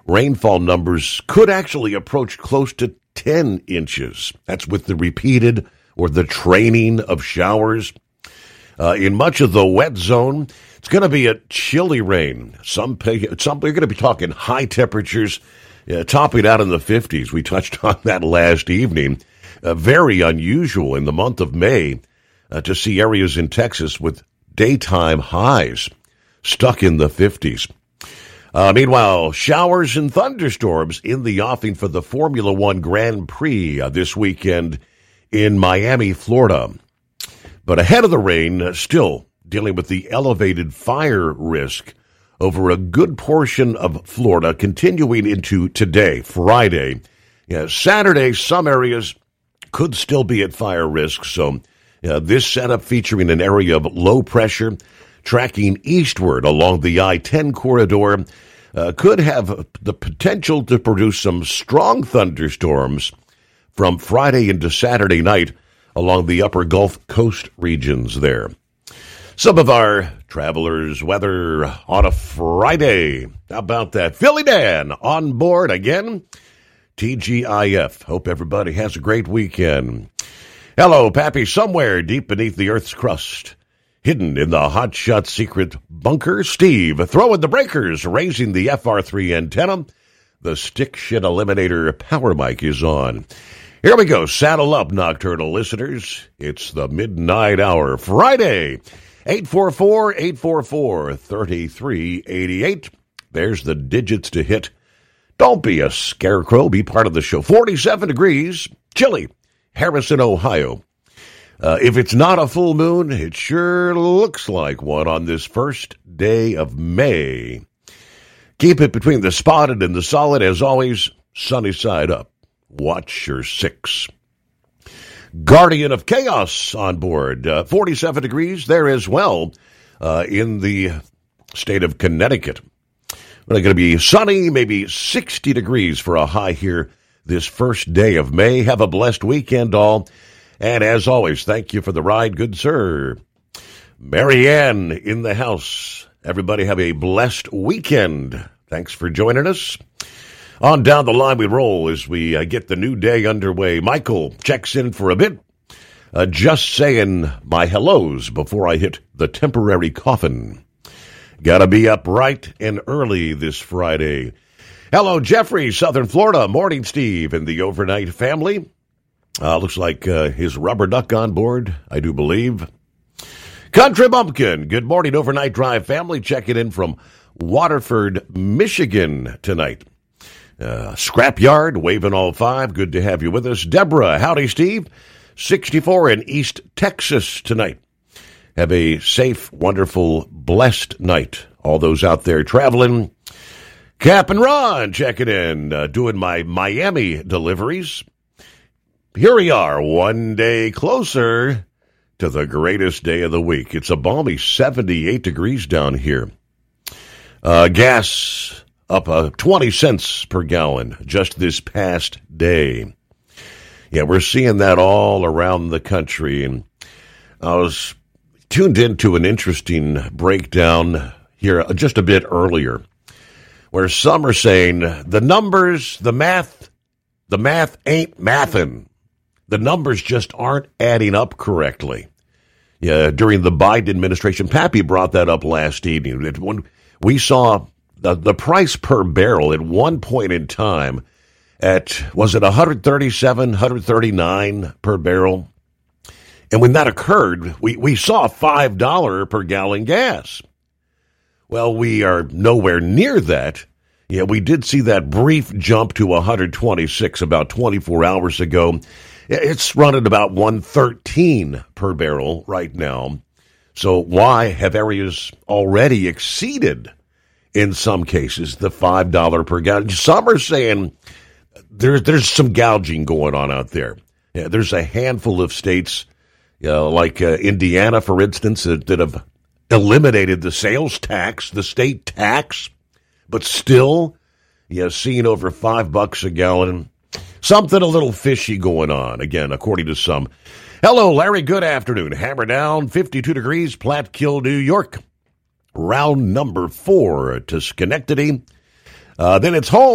rainfall numbers could actually approach close to 10 inches. That's with the repeated or the training of showers. In much of the wet zone, it's going to be a chilly rain. Some you're going to be talking high temperatures, topping out in the 50s. We touched on that last evening. Very unusual in the month of May to see areas in Texas with daytime highs stuck in the 50s. Meanwhile, showers and thunderstorms in the offing for the Formula One Grand Prix this weekend in Miami, Florida. But ahead of the rain, still dealing with the elevated fire risk over a good portion of Florida, continuing into today, Friday. Saturday, some areas could still be at fire risk. So this setup featuring an area of low pressure tracking eastward along the I-10 corridor could have the potential to produce some strong thunderstorms from Friday into Saturday night along the upper Gulf Coast regions there. Some of our travelers' weather on a Friday. How about that? Philly Dan on board again. TGIF. Hope everybody has a great weekend. Hello, Pappy. Somewhere deep beneath the Earth's crust, hidden in the hotshot secret bunker, Steve throwing the breakers, raising the FR3 antenna. The stick shit eliminator power mic is on. Here we go. Saddle up, nocturnal listeners. It's the midnight hour, Friday, 844-844-3388. There's the digits to hit. Don't be a scarecrow. Be part of the show. 47 degrees, chilly, Harrison, Ohio. If it's not a full moon, it sure looks like one on this first day of May. Keep it between the spotted and the solid. As always, sunny side up. Watch your six. Guardian of Chaos on board. 47 degrees there as well in the state of Connecticut. It's going to be sunny, maybe 60 degrees for a high here this first day of May. Have a blessed weekend, all. And as always, thank you for the ride, good sir. Marianne in the house. Everybody have a blessed weekend. Thanks for joining us. On down the line we roll as we get the new day underway. Michael checks in for a bit. Just saying my hellos before I hit the temporary coffin. Gotta be up bright and early this Friday. Hello, Jeffrey, Southern Florida. Morning, Steve, and the overnight family. Looks like his rubber duck on board, I do believe. Country Bumpkin, good morning, overnight drive family. Checking in from Waterford, Michigan tonight. Scrapyard, waving all five. Good to have you with us. Deborah, howdy, Steve. 64 in East Texas tonight. Have a safe, wonderful, blessed night. All those out there traveling. Cap and Ron checking in, doing my Miami deliveries. Here we are, one day closer to the greatest day of the week. It's a balmy 78 degrees down here. Gas up 20 cents per gallon just this past day. Yeah, we're seeing that all around the country. And I was tuned into an interesting breakdown here just a bit earlier, where some are saying the numbers, the math ain't mathin'. The numbers just aren't adding up correctly. Yeah, during the Biden administration, Pappy brought that up last evening. When we saw the price per barrel at one point in time at, was it 137, 139 per barrel? And when that occurred, we saw $5 per gallon gas. Well, we are nowhere near that. Yeah, we did see that brief jump to 126 about 24 hours ago. It's running about 113 per barrel right now. So why have areas already exceeded, in some cases, the $5 per gallon? Some are saying there's some gouging going on out there. Yeah, there's a handful of states, like Indiana, for instance, that have eliminated the sales tax, the state tax, but still, seeing over $5 a gallon. Something a little fishy going on, again, according to some. Hello, Larry. Good afternoon. Hammer down, 52 degrees, Platkill, New York. Round number 4 to Schenectady. Then it's home.